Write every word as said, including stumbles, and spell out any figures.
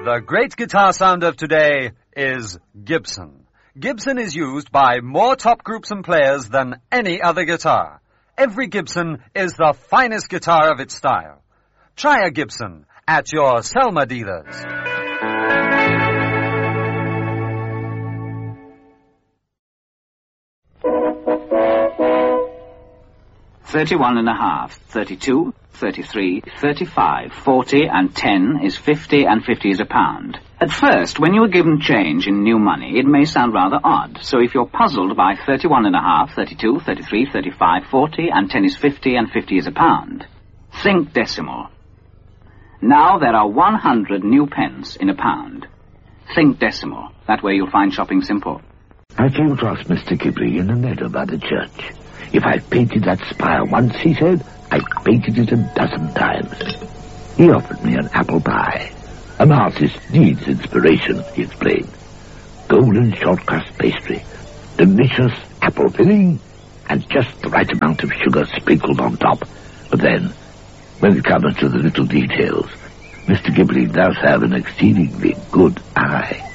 The great guitar sound of today is Gibson. Gibson is used by more top groups and players than any other guitar. Every Gibson is the finest guitar of its style. Try a Gibson at your Selma dealers. Thirty-one and a half, thirty-two, thirty-three, thirty-five, forty, and ten is fifty, and fifty is a pound. At first, when you are given change in new money, it may sound rather odd. So if you're puzzled by thirty-one and a half, thirty-two, thirty-three, thirty-five, forty, and ten is fifty, and fifty is a pound, think decimal. Now there are one hundred new pence in a pound. Think decimal. That way you'll find shopping simple. I came across Mister Kipling in the meadow by the church. If I've painted that spire once, he said, I've painted it a dozen times. He offered me an apple pie. An artist needs inspiration, he explained. Golden short crust pastry, delicious apple filling, and just the right amount of sugar sprinkled on top. But then, when it comes to the little details, Mister Kipling does have an exceedingly good eye.